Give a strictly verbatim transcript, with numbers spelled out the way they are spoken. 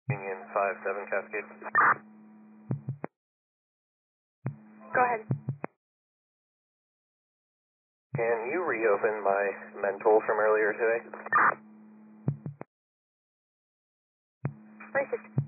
Union five seven Cascade. Go ahead. Can you reopen my mental from earlier today? Racist.